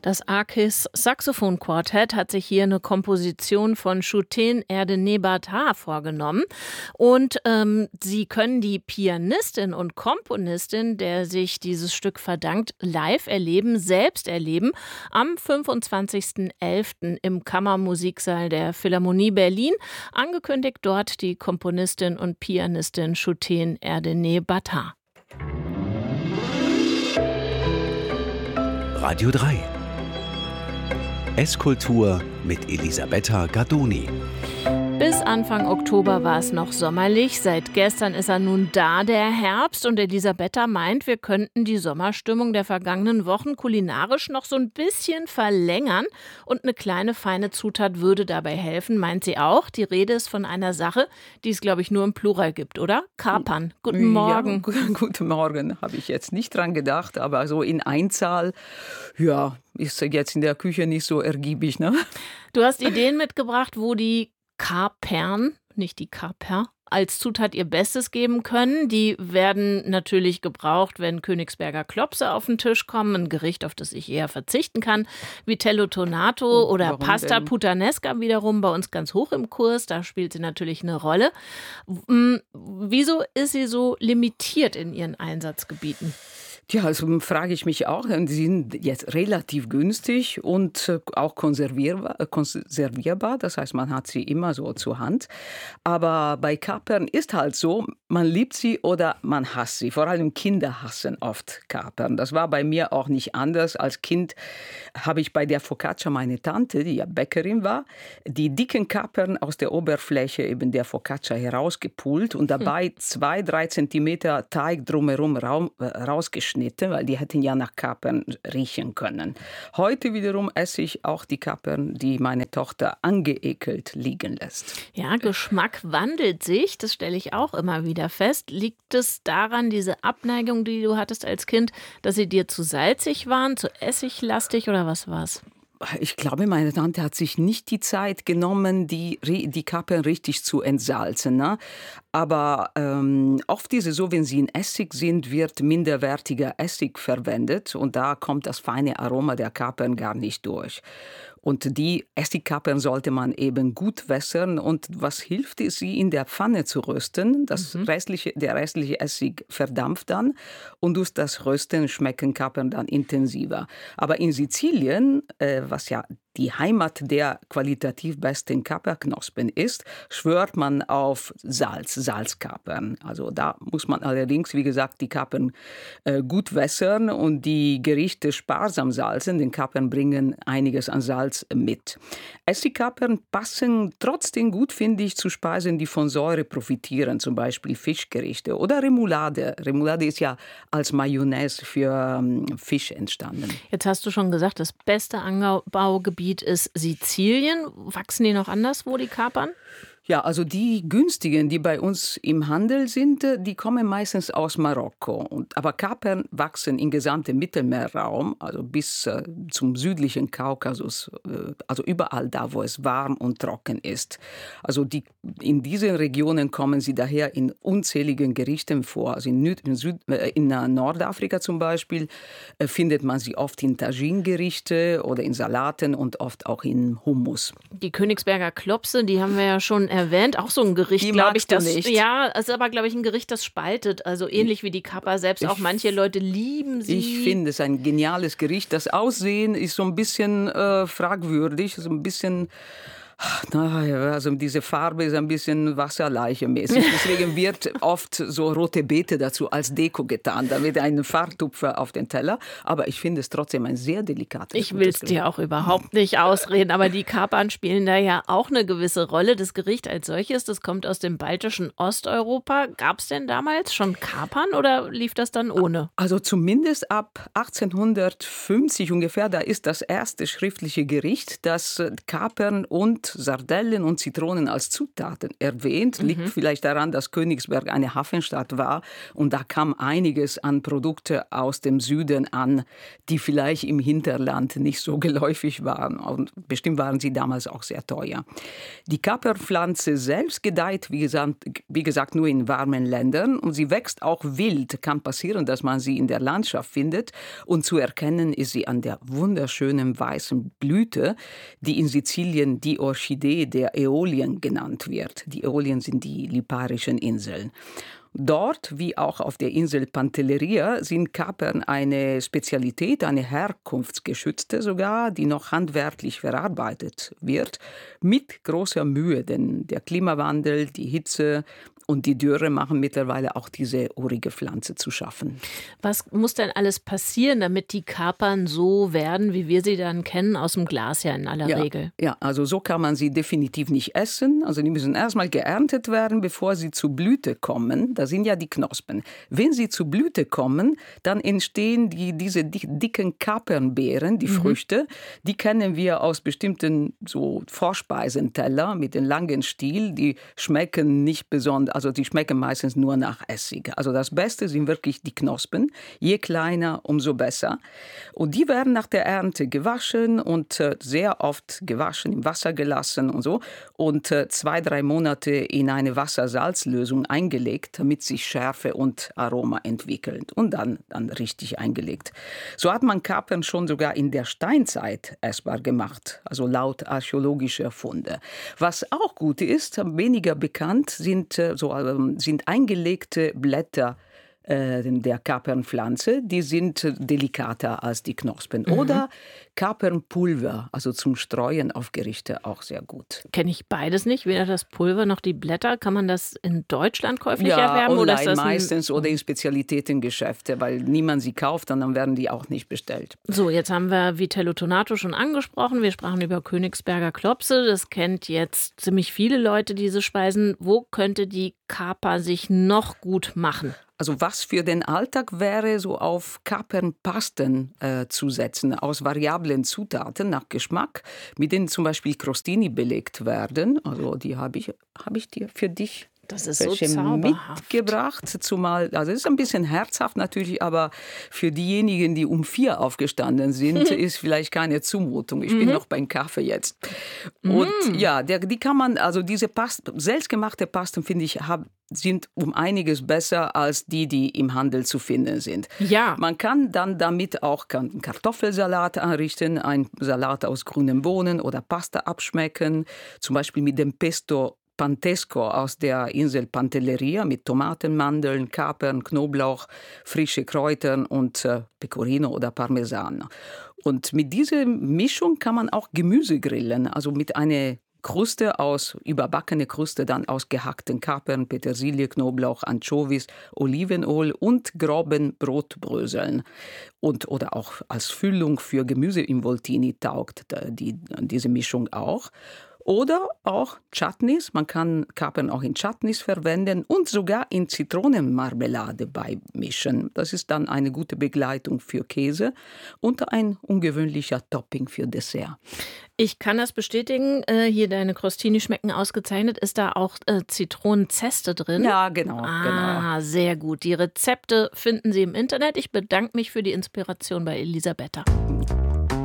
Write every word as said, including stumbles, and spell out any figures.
Das Arkis Saxophon Quartett hat sich hier eine Komposition von Choutain Erdene Bata vorgenommen. Und ähm, sie können die Pianistin und Komponistin, der sich dieses Stück verdankt, live erleben, selbst erleben, am fünfundzwanzigsten elften im Kammermusiksaal der Philharmonie Berlin. Angekündigt dort die Komponistin und Pianistin Choutain Erdene Bata. Radio drei. Esskultur mit Elisabetta Gardoni. Bis Anfang Oktober war es noch sommerlich. Seit gestern ist er nun da, der Herbst. Und Elisabetta meint, wir könnten die Sommerstimmung der vergangenen Wochen kulinarisch noch so ein bisschen verlängern. Und eine kleine feine Zutat würde dabei helfen, meint sie auch. Die Rede ist von einer Sache, die es, glaube ich, nur im Plural gibt, oder? Kapern. Guten Morgen. Ja, guten Morgen. Habe ich jetzt nicht dran gedacht, aber so in Einzahl, ja, ist jetzt in der Küche nicht so ergiebig, ne? Du hast Ideen mitgebracht, wo die Kapern, nicht die Kaper, als Zutat ihr Bestes geben können. Die werden natürlich gebraucht, wenn Königsberger Klopse auf den Tisch kommen, ein Gericht, auf das ich eher verzichten kann. Vitello Tonato Oh, oder warum Pasta denn? Puttanesca wiederum bei uns ganz hoch im Kurs. Da spielt sie natürlich eine Rolle. W- Wieso ist sie so limitiert in ihren Einsatzgebieten? Ja, also frage ich mich auch. Die sind jetzt relativ günstig und äh, auch konservierbar, äh, konservierbar. Das heißt, man hat sie immer so zur Hand. Aber bei Kapern ist halt so, man liebt sie oder man hasst sie. Vor allem Kinder hassen oft Kapern. Das war bei mir auch nicht anders. Als Kind habe ich bei der Focaccia meine Tante, die ja Bäckerin war, die dicken Kapern aus der Oberfläche eben der Focaccia herausgepult und dabei zwei, drei Zentimeter Teig drumherum raum, äh, rausgeschnitten, weil die hätten ja nach Kapern riechen können. Heute wiederum esse ich auch die Kapern, die meine Tochter angeekelt liegen lässt. Ja, Geschmack wandelt sich, das stelle ich auch immer wieder fest. Liegt es daran, diese Abneigung, die du hattest als Kind, dass sie dir zu salzig waren, zu essiglastig oder was war's? Ich glaube, meine Tante hat sich nicht die Zeit genommen, die, die Kapern richtig zu entsalzen. Ne? Aber ähm, oft ist es so, wenn sie in Essig sind, wird minderwertiger Essig verwendet und da kommt das feine Aroma der Kapern gar nicht durch. Und die Essigkapern sollte man eben gut wässern. Und was hilft, ist, sie in der Pfanne zu rösten. Das Mhm. restliche, der restliche Essig verdampft dann. Und durch das Rösten schmecken Kapern dann intensiver. Aber in Sizilien, äh, was ja die Heimat der qualitativ besten Kaperknospen ist, schwört man auf Salz, Salzkapern. Also da muss man allerdings, wie gesagt, die Kapern äh, gut wässern und die Gerichte sparsam salzen. Denn Kapern bringen einiges an Salz mit. Essigkapern passen trotzdem gut, finde ich, zu Speisen, die von Säure profitieren, zum Beispiel Fischgerichte oder Remoulade. Remoulade ist ja als Mayonnaise für ähm, Fisch entstanden. Jetzt hast du schon gesagt, das beste Anbaugebiet ist Sizilien. Wachsen die noch anderswo, die Kapern? Ja, also die günstigen, die bei uns im Handel sind, äh, die kommen meistens aus Marokko. Und, aber Kapern wachsen im gesamten Mittelmeerraum, also bis äh, zum südlichen Kaukasus, äh, also überall da, wo es warm und trocken ist. Also die, in diesen Regionen kommen sie daher in unzähligen Gerichten vor. Also in, Nü- in, Süd, äh, in äh, Nordafrika zum Beispiel äh, findet man sie oft in Tagine-Gerichte oder in Salaten und oft auch in Hummus. Die Königsberger Klopse, die haben wir ja schon erwähnt. Auch so ein Gericht, Die glaube ich, magst du das nicht. ja, ist aber, glaube ich, ein Gericht, das spaltet. Also ähnlich wie die Kapper selbst. Ich- Auch manche Leute lieben sie. Ich finde es ein geniales Gericht. Das Aussehen ist so ein bisschen äh, fragwürdig, so ein bisschen, naja, also diese Farbe ist ein bisschen Wasserleiche-mäßig. Deswegen wird oft so rote Beete dazu als Deko getan, damit ein Farbtupfer auf den Teller. Aber ich finde es trotzdem ein sehr delikates Ich will es gutes dir auch überhaupt nicht ausreden, aber die Kapern spielen da ja auch eine gewisse Rolle. Das Gericht als solches, das kommt aus dem baltischen Osteuropa. Gab es denn damals schon Kapern oder lief das dann ohne? Also zumindest ab achtzehnhundertfünfzig ungefähr, da ist das erste schriftliche Gericht, das äh, Kapern und und Sardellen und Zitronen als Zutaten erwähnt. Mhm. Liegt vielleicht daran, dass Königsberg eine Hafenstadt war und da kam einiges an Produkte aus dem Süden an, die vielleicht im Hinterland nicht so geläufig waren. Und bestimmt waren sie damals auch sehr teuer. Die Kapernpflanze selbst gedeiht, wie gesagt, wie gesagt, nur in warmen Ländern und sie wächst auch wild. Kann passieren, dass man sie in der Landschaft findet und zu erkennen ist sie an der wunderschönen weißen Blüte, die in Sizilien die Orchidee der Äolien genannt wird. Die Äolien sind die Liparischen Inseln. Dort, wie auch auf der Insel Pantelleria, sind Kapern eine Spezialität, eine herkunftsgeschützte sogar, die noch handwerklich verarbeitet wird, mit großer Mühe, denn der Klimawandel, die Hitze und die Dürre machen mittlerweile auch diese urige Pflanze zu schaffen. Was muss denn alles passieren, damit die Kapern so werden, wie wir sie dann kennen, aus dem Glas ja in aller ja, Regel? Ja, also so kann man sie definitiv nicht essen. Also die müssen erstmal geerntet werden, bevor sie zu Blüte kommen. Da sind ja die Knospen. Wenn sie zu Blüte kommen, dann entstehen die, diese dicken Kapernbeeren, die mhm. Früchte. Die kennen wir aus bestimmten so Vorspeisenteller mit dem langen Stiel. Die schmecken nicht besonders. Also die schmecken meistens nur nach Essig. Also das Beste sind wirklich die Knospen. Je kleiner, umso besser. Und die werden nach der Ernte gewaschen und äh, sehr oft gewaschen, im Wasser gelassen und so. Und äh, zwei, drei Monate in eine Wassersalzlösung eingelegt, damit sich Schärfe und Aroma entwickeln. Und dann, dann richtig eingelegt. So hat man Kapern schon sogar in der Steinzeit essbar gemacht. Also laut archäologischer Funde. Was auch gut ist, weniger bekannt, sind äh, so sind eingelegte Blätter äh, der Kapernpflanze, die sind delikater als die Knospen. Mhm. Oder Kapernpulver, also zum Streuen auf Gerichte, auch sehr gut. Kenne ich beides nicht, weder das Pulver noch die Blätter. Kann man das in Deutschland käuflich ja, erwerben? Online oder ist das meistens oder in Spezialitätengeschäfte, weil niemand sie kauft und dann werden die auch nicht bestellt. So, jetzt haben wir Vitello Tonato schon angesprochen. Wir sprachen über Königsberger Klopse. Das kennt jetzt ziemlich viele Leute, diese Speisen. Wo könnte die Kaper sich noch gut machen? Also was für den Alltag wäre, so auf Kapernpasten äh, zu setzen, aus variablen Zutaten nach Geschmack, mit denen zum Beispiel Crostini belegt werden. Also die habe ich, hab ich dir für dich Das ist so zauberhaft. mitgebracht. Zumal, also es ist ein bisschen herzhaft natürlich, aber für diejenigen, die um vier aufgestanden sind, ist vielleicht keine Zumutung. Ich bin Mhm. noch beim Kaffee jetzt. Und Mhm. ja, der, die kann man, also diese Past, selbstgemachte Pasten, finde ich, hab, sind um einiges besser als die, die im Handel zu finden sind. Ja. Man kann dann damit auch einen Kartoffelsalat anrichten, einen Salat aus grünen Bohnen oder Pasta abschmecken, zum Beispiel mit dem Pesto Pantesco aus der Insel Pantelleria mit Tomaten, Mandeln, Kapern, Knoblauch, frische Kräutern und äh, Pecorino oder Parmesan. Und mit dieser Mischung kann man auch Gemüse grillen, also mit einer Kruste aus, überbackene Kruste dann aus gehackten Kapern, Petersilie, Knoblauch, Anchovies, Olivenöl und groben Brotbröseln. Und, oder auch als Füllung für Gemüse im Voltini taugt die, diese Mischung auch. Oder auch Chutneys. Man kann Kapern auch in Chutneys verwenden und sogar in Zitronenmarmelade beimischen. Das ist dann eine gute Begleitung für Käse und ein ungewöhnlicher Topping für Dessert. Ich kann das bestätigen. Äh, hier deine Crostini schmecken ausgezeichnet. Ist da auch äh, Zitronenzeste drin? Ja, genau, Ah, genau. sehr gut. Die Rezepte finden Sie im Internet. Ich bedanke mich für die Inspiration bei Elisabetta.